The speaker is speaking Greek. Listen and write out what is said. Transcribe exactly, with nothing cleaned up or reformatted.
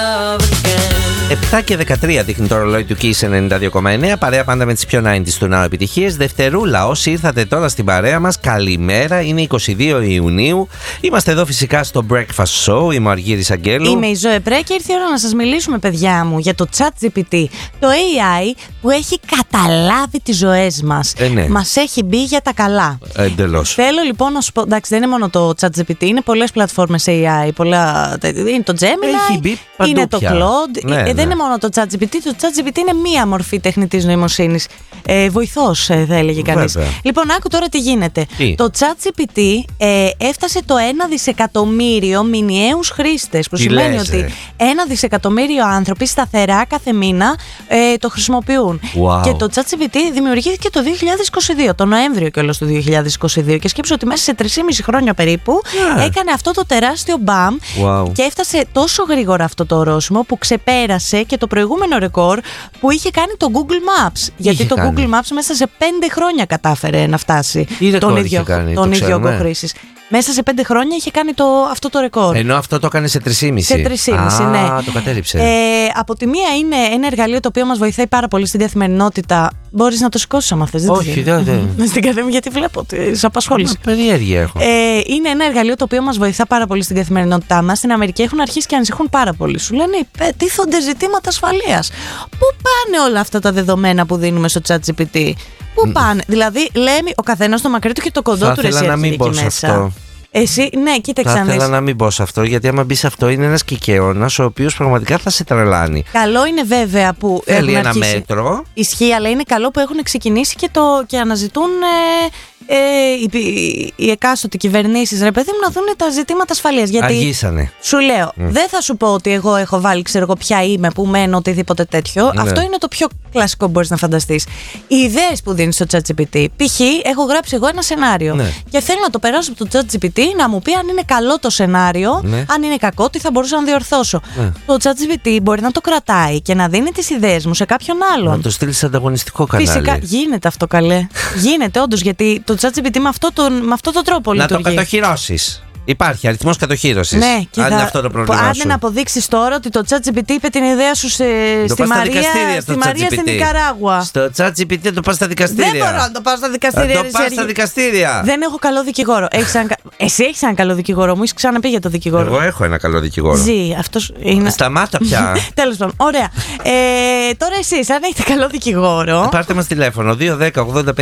επτά και δεκατρία δείχνει το ρολόι του Kiss ενενήντα δύο κόμμα εννέα. Παρέα πάντα με τις πιο ενενήντα του Now επιτυχίες. Δευτερούλα, όσοι ήρθατε τώρα στην παρέα μας, καλημέρα. Είναι είκοσι δύο Ιουνίου. Είμαστε εδώ φυσικά στο Breakfast Show. Είμαι ο Αργύρης Αγγέλου. Είμαι η Ζωέ Πρέ και ήρθε η ώρα να σας μιλήσουμε, παιδιά μου, για το ChatGPT. Το έι άι που έχει καταλάβει τις ζωές μας. Ε, ναι. Μας έχει μπει για τα καλά. Εντελώς. Θέλω λοιπόν να σου πω, εντάξει, δεν είναι μόνο το ChatGPT, είναι πολλές πλατφόρμες έι άι. Πολλά, είναι το Gemini, Έχει μπει παντού είναι το πια. Claude. Ναι, ε, ναι. Δεν είναι μόνο το ChatGPT. Το ChatGPT είναι μία μορφή τεχνητής νοημοσύνης. Ε, βοηθός, ε, θα έλεγε κανείς. Βέβαια. Λοιπόν, άκου τώρα τι γίνεται. Τι? Το ChatGPT ε, έφτασε το ένα δισεκατομμύριο μηνιαίους χρήστες. Που Τι σημαίνει λες, ότι ε? ένα δισεκατομμύριο άνθρωποι σταθερά κάθε μήνα ε, το χρησιμοποιούν. Wow. Και το ChatGPT δημιουργήθηκε το δύο χιλιάδες είκοσι δύο, τον Νοέμβριο κιόλας του δύο χιλιάδες είκοσι δύο. Και σκέψου ότι μέσα σε τρία και μισό χρόνια περίπου Yeah. έκανε αυτό το τεράστιο μπαμ Wow. και έφτασε τόσο γρήγορα αυτό το ορόσημο που ξεπέρασε και το προηγούμενο ρεκόρ που είχε κάνει το Google Maps. Γιατί το κάνει? Google Maps μέσα σε πέντε χρόνια κατάφερε να φτάσει Τι ρεκόρ τον είχε ίδιο, κάνει, τον το ίδιο ξέρουμε? όγκο χρήσης. Μέσα σε πέντε χρόνια είχε κάνει το, αυτό το ρεκόρ. Ενώ αυτό το έκανε σε τρία και μισό. Σε τρία και μισό, ναι. Α, το κατέριψε. Ε, από τη μία είναι ένα εργαλείο το οποίο μας βοηθάει πάρα πολύ στην καθημερινότητα. Μπορείς να το σηκώσεις άμα θες. Όχι, δεν. δεν. Στην καθημερινότητα, γιατί βλέπω ότι σε απασχόλησε. Μα, περιέργεια έχω. Ε, είναι ένα εργαλείο το οποίο μας βοηθά πάρα πολύ στην καθημερινότητά μας. Στην Αμερική έχουν αρχίσει και ανησυχούν πάρα πολύ. Σου λένε, τίθονται ζητήματα ασφαλείας. Πού πάνε όλα αυτά τα δεδομένα που δίνουμε στο ChatGPT? Πού πάνε? Δηλαδή, λέμε ο καθένας το μακρύ του και το κοντό Θα του, ρε, ήθελα εσύ να μην εκεί μπω σε μέσα. αυτό. Εσύ, ναι, κοίταξε Θα να δεις. ήθελα να μην μπω σε αυτό, γιατί άμα μπει σε αυτό είναι ένας κικαιώνας ο οποίος πραγματικά θα σε τρελάνει. Καλό είναι βέβαια που Θέλει έχουν ένα αρχίσει. μέτρο. Ισχύει, αλλά είναι καλό που έχουν ξεκινήσει και, το, και αναζητούν ε, ε, οι, οι, οι εκάστοτε κυβερνήσεις, ρε παιδί μου, να δουν τα ζητήματα ασφαλείας. Γιατί Αργήσανε. σου λέω, δεν θα σου πω ότι εγώ έχω βάλει, ξέρω εγώ, ποια είμαι, που μένω, οτιδήποτε τέτοιο. Ναι. Αυτό είναι το πιο κλασικό που μπορείς να φανταστείς. Οι ιδέες που δίνεις στο ChatGPT. Π.χ. έχω γράψει εγώ ένα σενάριο. Ναι. Και θέλω να το περάσω από το ChatGPT να μου πει αν είναι καλό το σενάριο, Ναι. αν είναι κακό, τι θα μπορούσα να διορθώσω. Ναι. Το ChatGPT μπορεί να το κρατάει και να δίνει τις ιδέες μου σε κάποιον άλλον. Να το στείλει σε ανταγωνιστικό κανάλι. Φυσικά γίνεται αυτό, καλέ. Γίνεται όντως, γιατί το ChatGPT με αυτό τον, με αυτό τον τρόπο Να το λειτουργεί. κατοχυρώσεις. Υπάρχει αριθμός κατοχύρωσης. Ναι, και αν θα... είναι αυτό το πρόβλημά άντε σου. να αποδείξεις τώρα ότι το ChatGPT είπε την ιδέα σου σε... Το στη πας στα Μαρία, δικαστήρια στη στο Μαρία στην ChatGPT. Νικαράγουα. Στο ChatGPT το πας στα δικαστήρια. Δεν μπορώ να το πάω στα δικαστήρια. Θα ρε, το πας στα Σέργη. δικαστήρια. Δεν έχω καλό δικηγόρο. Έχεις ένα... Εσύ έχεις ένα καλό δικηγόρο, μου έχεις ξαναπεί για το δικηγόρο. Εγώ έχω ένα καλό δικηγόρο. Ζει, αυτός είναι. Σταμάτα πια. Τέλος πάντων, ωραία. Ε, τώρα εσείς, αν έχετε καλό δικηγόρο. Πάρτε μας τηλέφωνο δύο ένα μηδέν ογδόντα